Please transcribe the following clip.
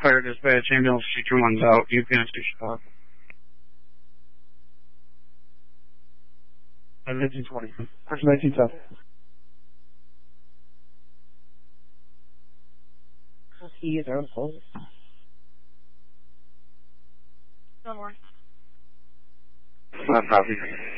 Fire dispatch, ambulance 221's out, UPN station talk. 1920. Person 1910. He is our own phone. Not copy.